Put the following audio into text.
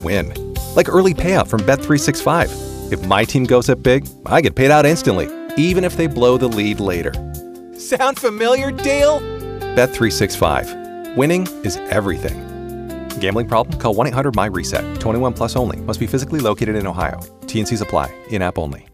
win. Like early payout from Bet365. If my team goes up big, I get paid out instantly, even if they blow the lead later. Sound familiar, Dale? Bet365. Winning is everything. Gambling problem? Call 1-800-MY-RESET. 21 plus only. Must be physically located in Ohio. T&Cs apply. In-app only.